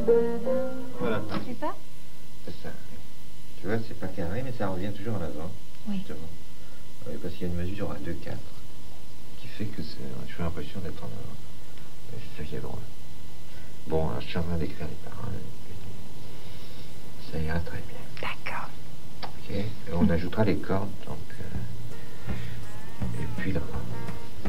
Voilà. C'est ça? C'est ça. Tu vois, c'est pas carré, mais ça revient toujours en avant. Oui. Justement. Parce qu'il y a une mesure à 2,4 qui fait que j'ai l'impression d'être en avant. Et c'est ça qui est drôle. Bon, alors je suis en train d'écrire les paroles. Ça ira très bien. D'accord. Ok. Et on ajoutera les cordes, donc. Et puis le refrain.